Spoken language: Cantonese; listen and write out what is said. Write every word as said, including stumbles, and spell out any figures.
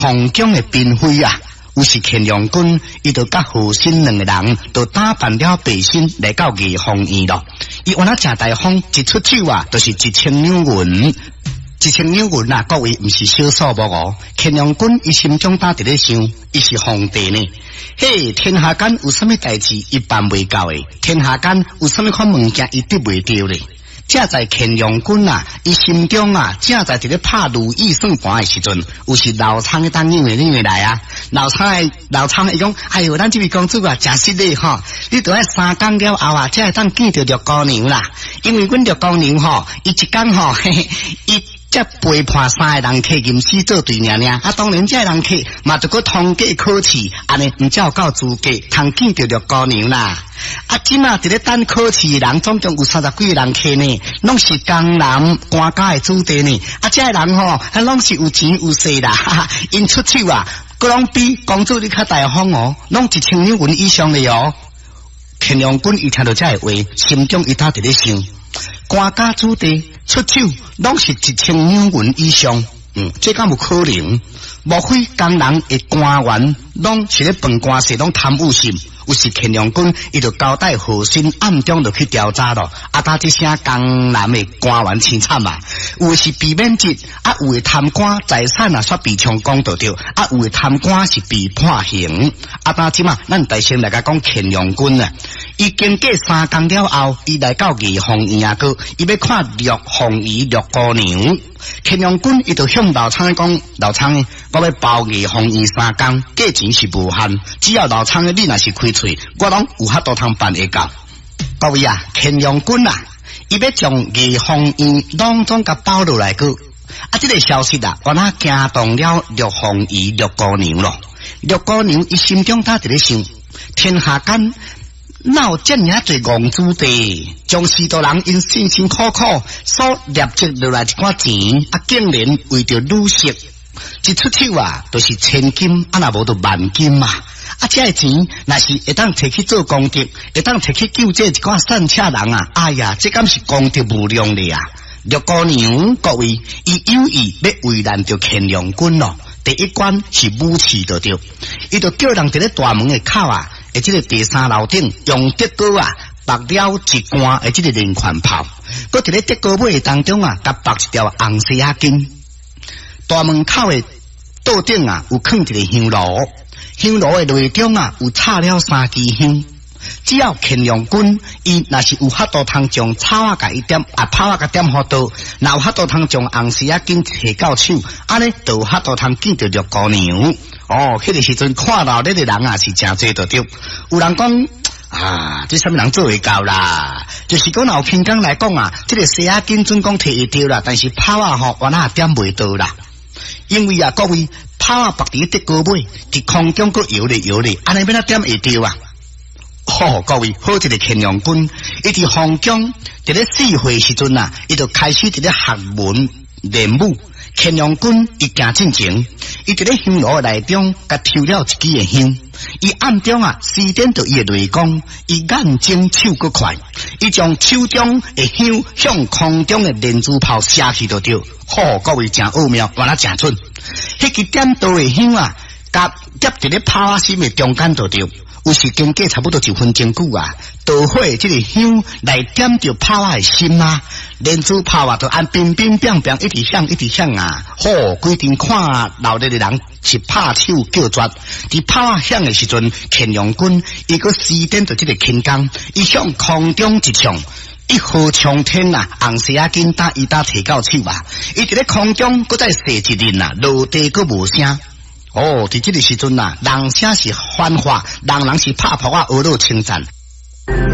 洪江的嫔妃啊，有时乾隆君伊就甲和珅两个人就打扮了背心来到御风院咯。伊原来正大方，一出手啊，就是一千两银。一千两银啊，各位毋是小数目哦。乾隆君伊心中打伫咧想，伊是皇帝呢。嘿，天下间有啥物代志伊办袂到诶？天下间有啥物款物件伊得袂到咧？正在乾隆君啊，伊心中啊，正在伫咧拍如意算盘诶时阵，有时老苍嘅等因为因为来啊，老苍诶老苍伊讲，哎哟，咱这位公主啊，真实咧吼，你都爱三更了后啊，才会当见到绿姑娘啦。因为阮绿姑娘吼，伊一工吼，嘿嘿，伊。这陪伴三个人客吟诗做对娘娘，啊，当然这人客嘛，就个通过考试，安尼唔才有够资格通见到绿姑娘啦。啊，即马伫咧等考试的人，总共有三十几个人客呢，拢是江南官家的子弟呢。啊，这个人吼，啊，拢是有钱有势啦，哈哈，因出手啊，佫拢比公主你较大方哦，拢一千两银以上的哦。乾隆君伊听到这个话，心中一打伫咧想。官家子弟出手拢是一千两银以上，嗯，这敢有可能？莫非江南的官员拢是咧笨官势，拢贪污心？有时乾隆君伊就交代和珅暗中就去调查咯。啊，打这些江南的官员凄惨啊！有的是被免职，啊，有的贪官财产啊，煞被充公得着，啊，有的贪官是被判刑。啊，打即嘛，咱大先来甲讲乾隆君啊。伊经过三更了后，伊来到御风院啊，个伊要看绿凤仪绿姑娘。乾隆君伊就向老苍讲：老苍，我要包御风院三更，价钱是无限，只要老苍你若是开喙，我拢有法度通办会到。各位啊，乾隆君啊，伊要将御风院拢总甲包落来个。啊，这个消息啊，我那惊动了绿凤仪绿姑娘咯。绿姑娘伊心中他伫咧想：天下间。哪有这么多戆子弟，将许多人因辛辛苦苦所累积落来一寡钱，啊，竟然为着女色，一出手啊，都、就是千金，啊，若无就万金嘛。啊，这个钱若是会当摕去做功德，会当摕去救这一寡善车人啊，哎呀，这敢是功德无量的啊！绿姑娘各位，伊有意要为难着乾隆君咯。第一关是武器得着，伊就叫人伫咧大门的口啊。诶，这个第三楼顶用德高啊，绑了一罐诶，这个连环炮，佮伫咧德高尾当中啊，甲绑一条红丝仔巾。大门口诶桌顶啊，有放一个香炉，香炉诶内中啊，有插了三支香。只要乾隆君伊若是有法度通将草啊甲一点啊炮啊甲点好刀，若有法度通将红丝仔巾摕到手，安尼就有法度通见到绿姑娘。哦，迄、那个时阵看到这个人啊是真多得着。有人讲啊，这什么人做会到啦？就是讲有轻工来讲啊，这个西仔金准讲摕会到啦，但是炮啊吼，原来点袂到啦。因为啊，各位炮啊绑伫德高尾，伫空中佫摇咧摇咧，安尼要哪点会到啊？哦，各位，好一个乾隆君，伊伫皇宫伫咧四岁时阵啊，伊就开始伫咧学文练武。乾隆君伊行进前，伊伫咧香炉内中，甲抽了一支的香。伊暗中啊，施展着伊的内功，伊眼睛手佫快，伊将手中的香向空中的连珠炮射去就对。好，各位真奥妙，原来真准。迄支点刀的香啊，甲夹伫咧炮啊心的中间就对。有时经过差不多一分钟久啊，导火这个香来点着炮啊的心啊，连珠炮啊就按乒乒乓乓一直响一直响啊！吼，规定看闹热的人是拍手叫绝。伫炮啊响的时阵，乾隆君伊个施展着这个轻功，伊向空中一冲。一号冲天啊，红丝仔巾打伊打摕到手啊，伊伫咧空中搁再射一阵啊，落地搁无声。哦，伫这个时阵啊，人声是欢话，人人是拍扑啊，耳朵称赞。